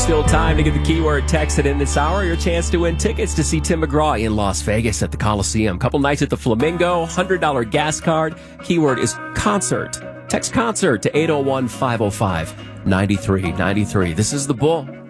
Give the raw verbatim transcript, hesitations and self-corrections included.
Still time to get the keyword texted in this hour. Your chance to win tickets to see Tim McGraw in Las Vegas at the Coliseum. Couple nights at the Flamingo, one hundred dollars gas card. Keyword is concert. Text concert to eight oh one, five oh five, nine three nine three. This is The Bull.